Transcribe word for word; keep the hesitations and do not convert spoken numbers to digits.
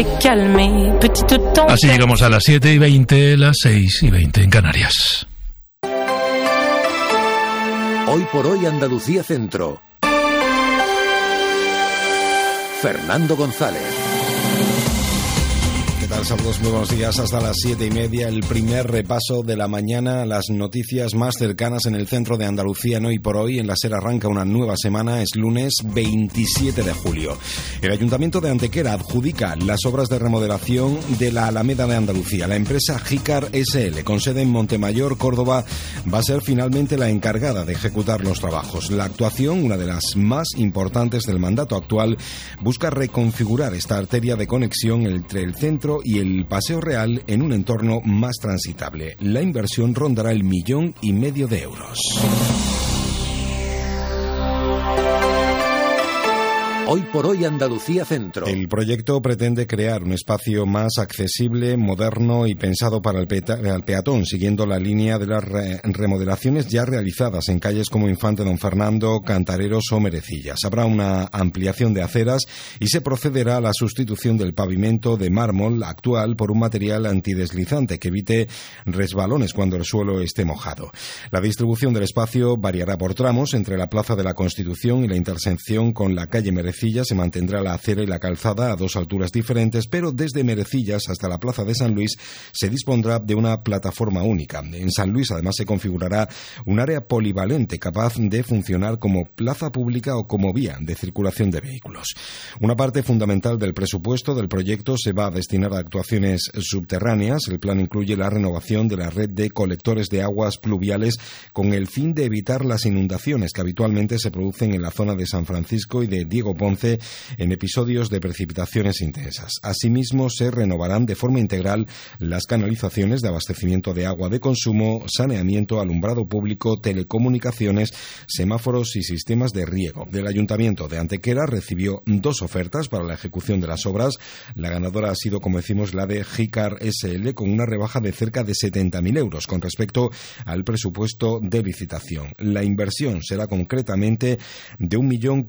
Así llegamos a las siete y veinte, las seis y veinte en Canarias. Hoy por hoy Andalucía Centro. Fernando González. ¿Qué tal? Saludos, muy buenos días. Hasta las siete y media, el primer repaso de la mañana, las noticias más cercanas en el centro de Andalucía en Hoy por Hoy. En la SER arranca una nueva semana, es lunes veintisiete de julio. El Ayuntamiento de Antequera adjudica las obras de remodelación de la Alameda de Andalucía. La empresa Gicar ese ele, con sede en Montemayor, Córdoba, va a ser finalmente la encargada de ejecutar los trabajos. La actuación, una de las más importantes del mandato actual, busca reconfigurar esta arteria de conexión entre el centro y el Paseo Real en un entorno más transitable. La inversión rondará el millón y medio de euros. Hoy por hoy Andalucía Centro. El proyecto pretende crear un espacio más accesible, moderno y pensado para el, peta- el peatón, siguiendo la línea de las re- remodelaciones ya realizadas en calles como Infante Don Fernando, Cantareros o Merecillas. Habrá una ampliación de aceras y se procederá a la sustitución del pavimento de mármol actual por un material antideslizante que evite resbalones cuando el suelo esté mojado. La distribución del espacio variará por tramos entre la Plaza de la Constitución y la intersección con la calle Merecillas. Se mantendrá la acera y la calzada a dos alturas diferentes, pero desde Merecillas hasta la Plaza de San Luis se dispondrá de una plataforma única. En San Luis además se configurará un área polivalente capaz de funcionar como plaza pública o como vía de circulación de vehículos. Una parte fundamental del presupuesto del proyecto se va a destinar a actuaciones subterráneas. El plan incluye la renovación de la red de colectores de aguas pluviales con el fin de evitar las inundaciones que habitualmente se producen en la zona de San Francisco y de Diego Ponce en episodios de precipitaciones intensas. Asimismo, se renovarán de forma integral las canalizaciones de abastecimiento de agua de consumo, saneamiento, alumbrado público, telecomunicaciones, semáforos y sistemas de riego. Del Ayuntamiento de Antequera recibió dos ofertas para la ejecución de las obras. La ganadora ha sido, como decimos, la de Gicar ese ele, con una rebaja de cerca de setenta mil euros con respecto al presupuesto de licitación. La inversión será concretamente de un millón